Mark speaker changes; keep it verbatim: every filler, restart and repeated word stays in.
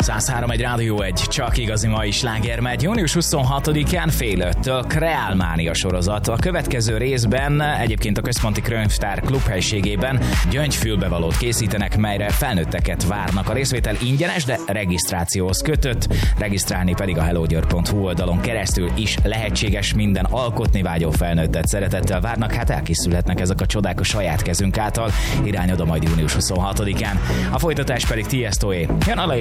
Speaker 1: száz három egy Rádió egy, csak igazi mai sláger megy. június huszonhatodikán fél öttől Kreálmánia sorozat. A következő részben egyébként a Központi Könyvtár klubhelyiségében gyöngyfülbevalót készítenek, melyre felnőtteket várnak. A részvétel ingyenes, de regisztrációhoz kötött, regisztrálni pedig a hellogyőr pont hu oldalon keresztül is lehetséges. Minden alkotni vágyó felnőttet szeretettel várnak, hát elkészülhetnek ezek a csodák a saját kezünk által. Irány oda majd június huszonhatodikán. A folytatás pedig Tiestoé. Jön a